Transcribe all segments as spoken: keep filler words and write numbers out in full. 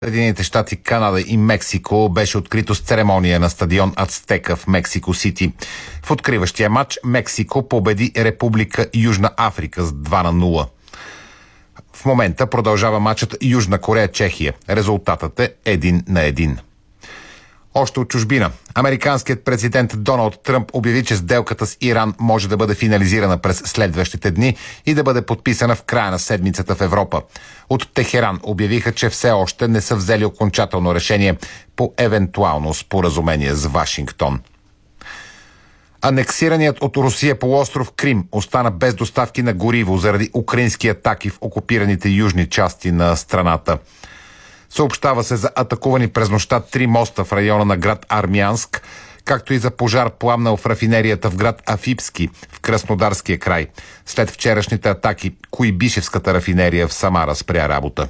Съединените щати, Канада и Мексико беше открито с церемония на стадион Ацтека в Мексико Сити. В откриващия матч Мексико победи Република Южна Африка с два на нула. В момента продължава матчът Южна Корея-Чехия. Резултатът е един на един. Още от чужбина. Американският президент Доналд Тръмп обяви, че сделката с Иран може да бъде финализирана през следващите дни и да бъде подписана в края на седмицата в Европа. От Техеран обявиха, че все още не са взели окончателно решение по евентуално споразумение с Вашингтон. Анексираният от Русия полуостров Крим остана без доставки на гориво заради украински атаки в окупираните южни части на страната. Съобщава се за атакувани през нощта три моста в района на град Армянск, както и за пожар пламнал в рафинерията в град Афипски в Краснодарския край. След вчерашните атаки, Куйбишевската рафинерия в Самара спря работа.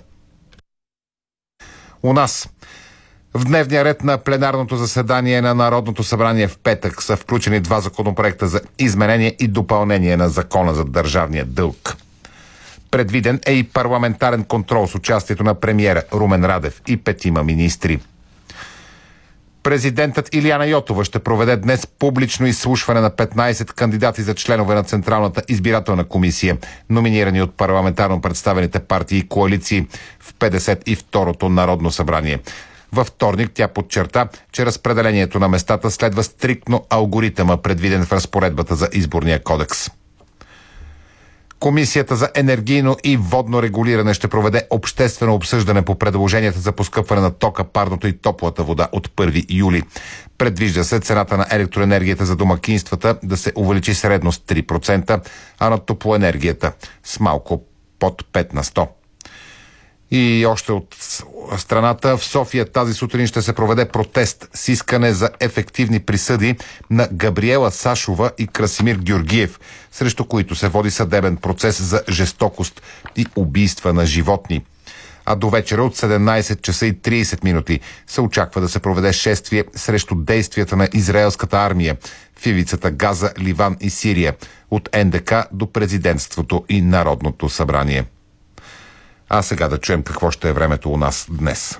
У нас в дневния ред на пленарното заседание на Народното събрание в петък са включени два законопроекта за изменение и допълнение на Закона за държавния дълг. Предвиден е и парламентарен контрол с участието на премиера Румен Радев и петима министри. Президентът Илияна Йотова ще проведе днес публично изслушване на петнайсет кандидати за членове на Централната избирателна комисия, номинирани от парламентарно представените партии и коалиции в петдесет и второто Народно събрание. Във вторник тя подчерта, че разпределението на местата следва стриктно алгоритъма, предвиден в разпоредбата за изборния кодекс. Комисията за енергийно и водно регулиране ще проведе обществено обсъждане по предложенията за поскъпване на тока, парното и топлата вода от първи юли. Предвижда се цената на електроенергията за домакинствата да се увеличи средно с три процента, а на топлоенергията с малко под пет на сто. И още от страната, в София тази сутрин ще се проведе протест с искане за ефективни присъди на Габриела Сашова и Красимир Георгиев, срещу които се води съдебен процес за жестокост и убийства на животни. А до вечера от седемнайсет часа и трийсет минути се очаква да се проведе шествие срещу действията на израелската армия в ивицата Газа, Ливан и Сирия, от Ен Де Ка до президентството и Народното събрание. А сега да чуем какво ще е времето у нас днес.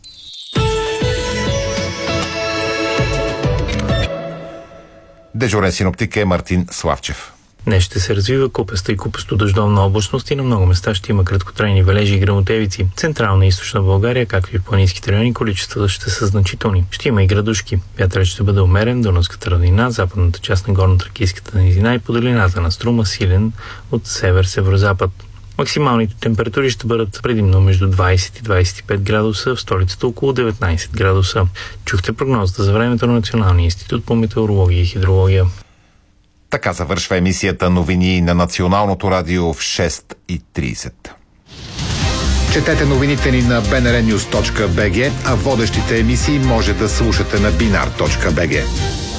Дежурен синоптик е Мартин Славчев. Днес ще се развива купеста и купесто дъждовна облачност и на много места ще има краткотрайни валежи и гръмотевици. Централна и източна България, както и в планинските райони, количествата ще са значителни. Ще има и градушки. Вятърът ще бъде умерен, Дунавската равнина, западната част на горно-тракийската низина и по долината на Струма силен от север-северозапад. Максималните температури ще бъдат предимно между двайсет и двайсет и пет градуса, в столицата около деветнайсет градуса. Чухте прогнозата за времето на Националния институт по метеорология и хидрология. Така завършва емисията новини на Националното радио в шест и трийсет. Четете новините ни на би ен ар нюз точка би джи, а водещите емисии може да слушате на бинар точка би джи.